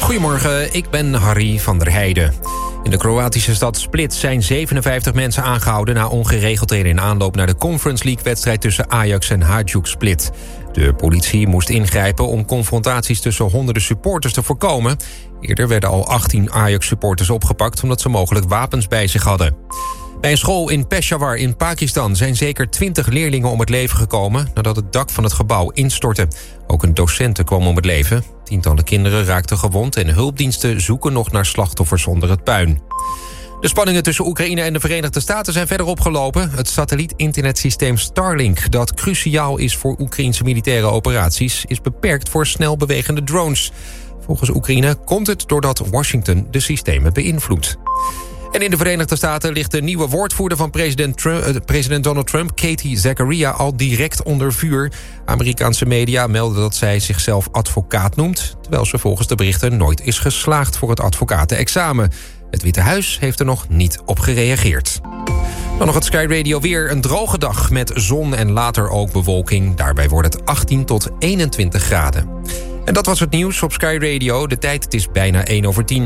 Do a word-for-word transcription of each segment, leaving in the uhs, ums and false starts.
Goedemorgen, ik ben Harry van der Heijden. In de Kroatische stad Split zijn zevenenvijftig mensen aangehouden na ongeregeldheden in aanloop naar de Conference League-wedstrijd tussen Ajax en Hajduk Split. De politie moest ingrijpen om confrontaties tussen honderden supporters te voorkomen. Eerder werden al achttien Ajax-supporters opgepakt omdat ze mogelijk wapens bij zich hadden. Bij een school in Peshawar in Pakistan zijn zeker twintig leerlingen om het leven gekomen nadat het dak van het gebouw instortte. Ook een docent kwam om het leven. Tientallen kinderen raakten gewond en hulpdiensten zoeken nog naar slachtoffers onder het puin. De spanningen tussen Oekraïne en de Verenigde Staten zijn verder opgelopen. Het satelliet-internetsysteem Starlink, dat cruciaal is voor Oekraïnse militaire operaties, is beperkt voor snel bewegende drones. Volgens Oekraïne komt het doordat Washington de systemen beïnvloedt. En in de Verenigde Staten ligt de nieuwe woordvoerder van president, Trump, uh, president Donald Trump, Katie Zachariah, al direct onder vuur. Amerikaanse media melden dat zij zichzelf advocaat noemt, terwijl ze volgens de berichten nooit is geslaagd voor het advocatenexamen. Het Witte Huis heeft er nog niet op gereageerd. Dan nog het Sky Radio weer. Een droge dag met zon en later ook bewolking. Daarbij wordt het achttien tot eenentwintig graden. En dat was het nieuws op Sky Radio. De tijd, het is bijna één over tien.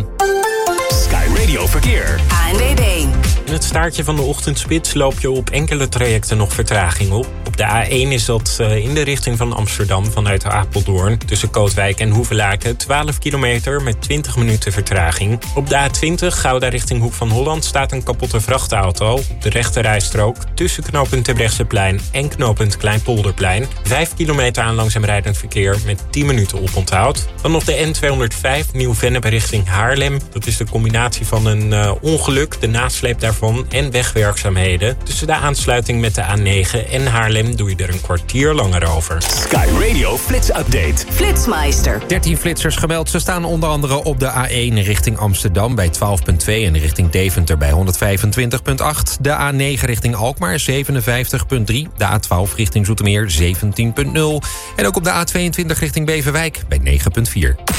Sky Radio Verkeer. A N W B. In het staartje van de ochtendspits loop je op enkele trajecten nog vertraging op. Op de A één is dat in de richting van Amsterdam vanuit Apeldoorn. Tussen Kootwijk en Hoevelaken twaalf kilometer met twintig minuten vertraging. Op de A twintig Gouda richting Hoek van Holland staat een kapotte vrachtauto. Op de rechterrijstrook tussen knooppunt Terbrechtseplein en knooppunt Kleinpolderplein. vijf kilometer aan langzaam rijdend verkeer met tien minuten oponthoud. Dan nog de N tweehonderdvijf Nieuw-Vennep richting Haarlem. Dat is de combinatie van een uh, ongeluk, de nasleep daarvan en wegwerkzaamheden. Tussen de aansluiting met de A negen en Haarlem doe je er een kwartier langer over. Sky Radio Flits Update. Flitsmeister. dertien flitsers gemeld. Ze staan onder andere op de A één richting Amsterdam bij twaalf komma twee... en richting Deventer bij honderdvijfentwintig komma acht. De A negen richting Alkmaar zevenenvijftig komma drie. De A twaalf richting Zoetermeer zeventien komma nul. En ook op de A tweeëntwintig richting Beverwijk bij negen komma vier.